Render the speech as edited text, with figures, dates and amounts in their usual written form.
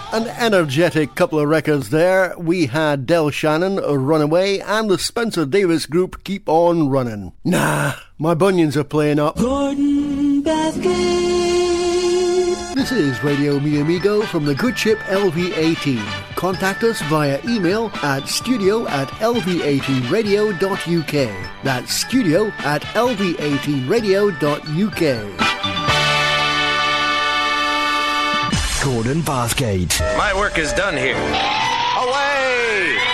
An energetic couple of records there. We had Del Shannon, Runaway, and the Spencer Davis Group, Keep On Running. Nah, my bunions are playing up. Gordon Bathgate. This is Radio Mi Amigo from the good ship LV18. Contact us via email at studio@lv18radio.uk. That's studio@lv18radio.uk. Gordon Bathgate. My work is done here. Away!